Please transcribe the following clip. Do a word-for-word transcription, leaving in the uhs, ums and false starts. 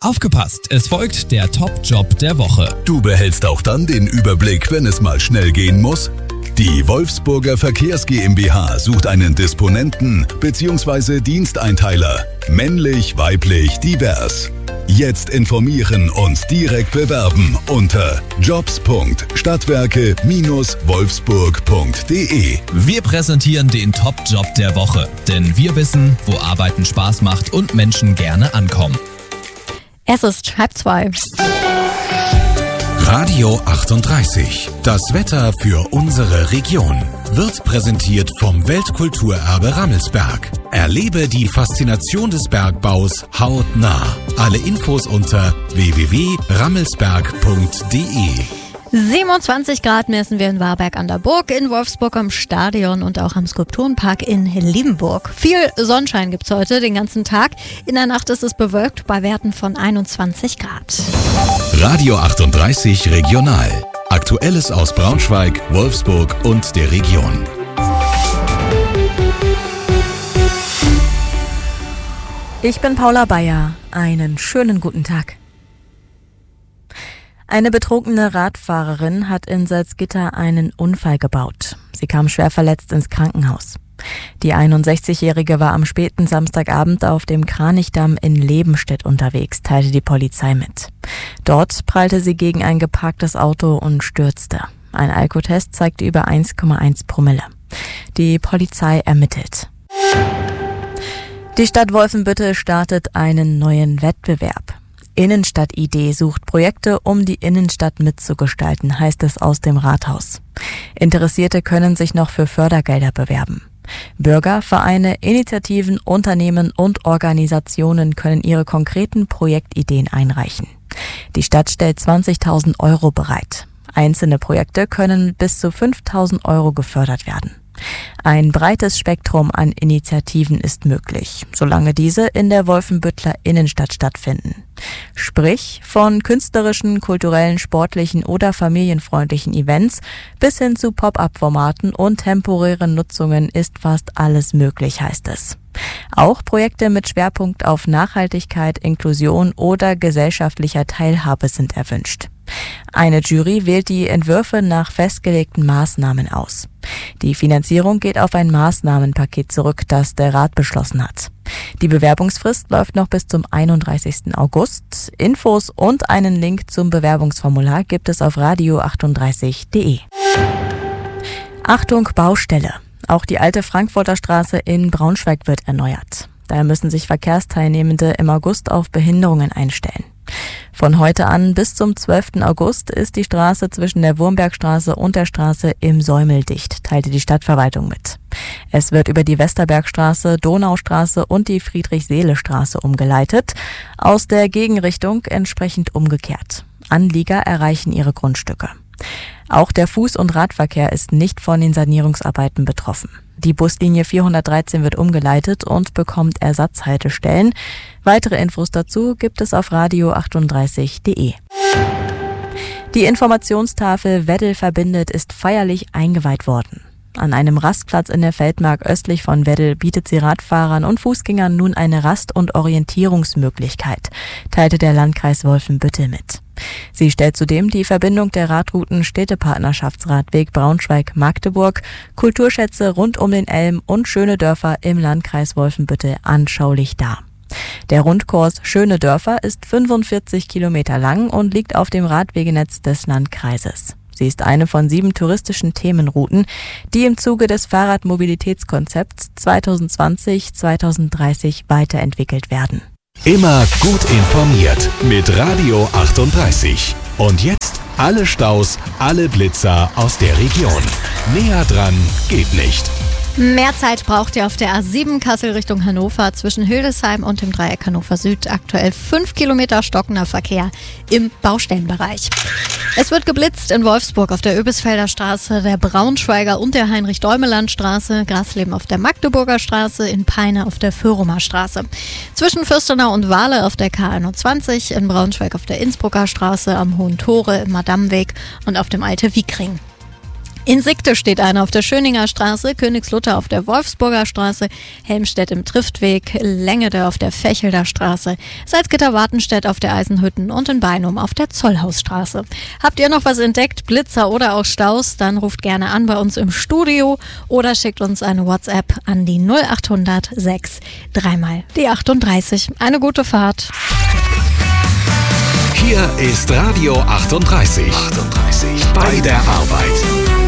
Aufgepasst, es folgt der Top-Job der Woche. Du behältst auch dann den Überblick, wenn es mal schnell gehen muss? Die Wolfsburger Verkehrs GmbH sucht einen Disponenten bzw. Diensteinteiler. Männlich, weiblich, divers. Jetzt informieren und direkt bewerben unter jobs punkt stadtwerke Bindestrich wolfsburg punkt de. Wir präsentieren den Top-Job der Woche, denn wir wissen, wo Arbeiten Spaß macht und Menschen gerne ankommen. Es ist halb zwei. Radio achtunddreißig. Das Wetter für unsere Region wird präsentiert vom Weltkulturerbe Rammelsberg. Erlebe die Faszination des Bergbaus hautnah. Alle Infos unter w w w punkt rammelsberg punkt de. siebenundzwanzig Grad messen wir in Warberg an der Burg, in Wolfsburg am Stadion und auch am Skulpturenpark in Liebenburg. Viel Sonnenschein gibt's heute den ganzen Tag. In der Nacht ist es bewölkt bei Werten von einundzwanzig Grad. Radio achtunddreißig Regional. Aktuelles aus Braunschweig, Wolfsburg und der Region. Ich bin Paula Bayer. Einen schönen guten Tag. Eine betrunkene Radfahrerin hat in Salzgitter einen Unfall gebaut. Sie kam schwer verletzt ins Krankenhaus. Die einundsechzigjährige war am späten Samstagabend auf dem Kranichdamm in Lebenstedt unterwegs, teilte die Polizei mit. Dort prallte sie gegen ein geparktes Auto und stürzte. Ein Alkotest zeigte über eins Komma eins Promille. Die Polizei ermittelt. Die Stadt Wolfenbüttel startet einen neuen Wettbewerb. Innenstadt-Idee sucht Projekte, um die Innenstadt mitzugestalten, heißt es aus dem Rathaus. Interessierte können sich noch für Fördergelder bewerben. Bürger, Vereine, Initiativen, Unternehmen und Organisationen können ihre konkreten Projektideen einreichen. Die Stadt stellt zwanzigtausend Euro bereit. Einzelne Projekte können bis zu fünftausend Euro gefördert werden. Ein breites Spektrum an Initiativen ist möglich, solange diese in der Wolfenbütteler Innenstadt stattfinden. Sprich, von künstlerischen, kulturellen, sportlichen oder familienfreundlichen Events bis hin zu Pop-up-Formaten und temporären Nutzungen ist fast alles möglich, heißt es. Auch Projekte mit Schwerpunkt auf Nachhaltigkeit, Inklusion oder gesellschaftlicher Teilhabe sind erwünscht. Eine Jury wählt die Entwürfe nach festgelegten Maßnahmen aus. Die Finanzierung geht auf ein Maßnahmenpaket zurück, das der Rat beschlossen hat. Die Bewerbungsfrist läuft noch bis zum einunddreißigsten August. Infos und einen Link zum Bewerbungsformular gibt es auf radio achtunddreißig punkt de. Achtung, Baustelle! Auch die alte Frankfurter Straße in Braunschweig wird erneuert. Daher müssen sich Verkehrsteilnehmende im August auf Behinderungen einstellen. Von heute an bis zum zwölften August ist die Straße zwischen der Wurmbergstraße und der Straße im Säumel dicht, teilte die Stadtverwaltung mit. Es wird über die Westerbergstraße, Donaustraße und die Friedrich-Seele-Straße umgeleitet, aus der Gegenrichtung entsprechend umgekehrt. Anlieger erreichen ihre Grundstücke. Auch der Fuß- und Radverkehr ist nicht von den Sanierungsarbeiten betroffen. Die Buslinie vierhundertdreizehn wird umgeleitet und bekommt Ersatzhaltestellen. Weitere Infos dazu gibt es auf radio achtunddreißig punkt de. Die Informationstafel Weddel verbindet ist feierlich eingeweiht worden. An einem Rastplatz in der Feldmark östlich von Weddel bietet sie Radfahrern und Fußgängern nun eine Rast- und Orientierungsmöglichkeit, teilte der Landkreis Wolfenbüttel mit. Sie stellt zudem die Verbindung der Radrouten Städtepartnerschaftsradweg Braunschweig-Magdeburg, Kulturschätze rund um den Elm und schöne Dörfer im Landkreis Wolfenbüttel anschaulich dar. Der Rundkurs Schöne Dörfer ist fünfundvierzig Kilometer lang und liegt auf dem Radwegenetz des Landkreises. Sie ist eine von sieben touristischen Themenrouten, die im Zuge des Fahrradmobilitätskonzepts zwanzig zwanzig bis zwanzig dreißig weiterentwickelt werden. Immer gut informiert mit Radio achtunddreißig. Und jetzt alle Staus, alle Blitzer aus der Region. Näher dran geht nicht. Mehr Zeit braucht ihr auf der A sieben Kassel Richtung Hannover zwischen Hildesheim und dem Dreieck Hannover Süd. Aktuell fünf Kilometer stockender Verkehr im Baustellenbereich. Es wird geblitzt in Wolfsburg auf der Oebisfelder Straße, der Braunschweiger und der Heinrich-Däumeland-Straße, Grasleben auf der Magdeburger Straße, in Peine auf der Föhrumer Straße. Zwischen Fürstenau und Wahle auf der K einundzwanzig, in Braunschweig auf der Innsbrucker Straße, am Hohen Tore, im Madamweg und auf dem Alte Wiekring. In Sickte steht einer auf der Schöninger Straße, Königslutter auf der Wolfsburger Straße, Helmstedt im Triftweg, Längede auf der Fechelder Straße, Salzgitter-Wartenstedt auf der Eisenhütten und in Beinum auf der Zollhausstraße. Habt ihr noch was entdeckt, Blitzer oder auch Staus, dann ruft gerne an bei uns im Studio oder schickt uns eine WhatsApp an die null acht hundert sechs dreimal die achtunddreißig. Eine gute Fahrt. Hier ist Radio achtunddreißig. achtunddreißig. Bei der Arbeit.